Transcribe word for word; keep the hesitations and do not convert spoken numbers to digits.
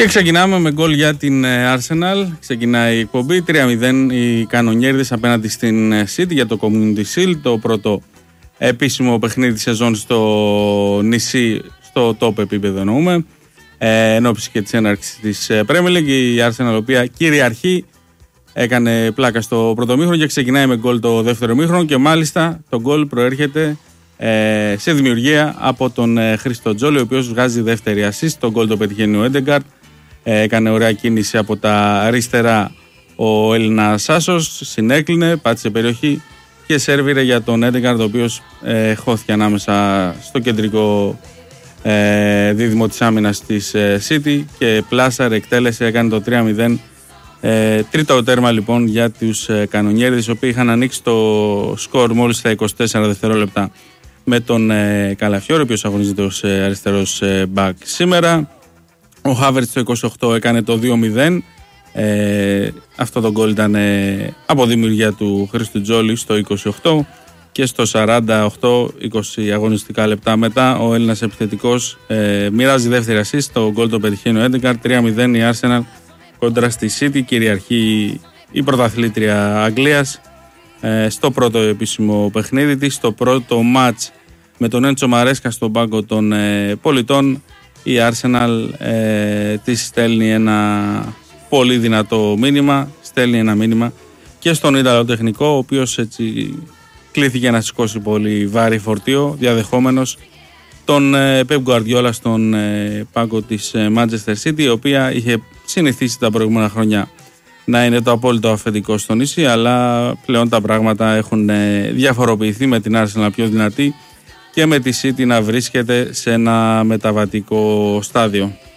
Και ξεκινάμε με γκολ για την Arsenal. Ξεκινάει η εκπομπή τρία μηδέν οι κανονιέριδες απέναντι στην City για το Community Shield, το πρώτο επίσημο παιχνίδι της σεζόν στο νησί, στο top επίπεδο εννοούμε, ε, εν ώψη και της έναρξης της Premier League. Η Arsenal, η οποία κυριαρχεί, έκανε πλάκα στο πρώτο μήχρονο και ξεκινάει με γκολ το δεύτερο μήχρονο, και μάλιστα το γκολ προέρχεται ε, σε δημιουργία από τον ε, Χρήστο Τζόλι, ο οποίος βγάζει δεύτερη assist. Το γκολ το πετυχαίνει ο Έντεγκαρτ. Έκανε ωραία κίνηση από τα αριστερά ο Έλληνας άσος, συνέκλεινε, πάτησε περιοχή και σέρβιρε για τον Έντεγκαρτ, ο οποίος ε, χώθηκε ανάμεσα στο κεντρικό ε, δίδυμο της άμυνας της ε, City και πλάσαρε, εκτέλεσε, έκανε το τρία μηδέν. Ε, τρίτο τέρμα λοιπόν για τους ε, κανονιέριδες, οι οποίοι είχαν ανοίξει το σκορ μόλις στα είκοσι τέσσερα δευτερόλεπτα με τον ε, Καλαφιόρ, ο οποίος αγωνίζεται ως ε, αριστερός ε, back σήμερα. Ο Χάβερτς το είκοσι οκτώ έκανε το δύο μηδέν. Ε, αυτό το γκολ ήταν ε, από δημιουργία του Χρήστου Τζόλι στο είκοσι οκτώ, και στο σαράντα οκτώ, είκοσι αγωνιστικά λεπτά μετά, ο Έλληνας επιθετικός ε, μοιράζει δεύτερη assist. Το γκολ το πετυχαίνει ο Έντεγκαρτ. τρία μηδέν η Arsenal κόντρα στη City. Κυριαρχεί η πρωταθλήτρια Αγγλίας ε, στο πρώτο επίσημο παιχνίδι της, στο πρώτο μάτς με τον Έντσο Μαρέσκα στον πάγκο των ε, πολιτών. Η Arsenal ε, της στέλνει ένα πολύ δυνατό μήνυμα, στέλνει ένα μήνυμα και στον Ιταλό τεχνικό, ο οποίος έτσι κλήθηκε να σηκώσει πολύ βάρη φορτίο, διαδεχόμενος τον ε, Pep Guardiola στον ε, πάγκο της ε, Manchester City, η οποία είχε συνηθίσει τα προηγούμενα χρόνια να είναι το απόλυτο αφεντικό στο νησί, αλλά πλέον τα πράγματα έχουν ε, διαφοροποιηθεί, με την Arsenal πιο δυνατή και με τη City να βρίσκεται σε ένα μεταβατικό στάδιο.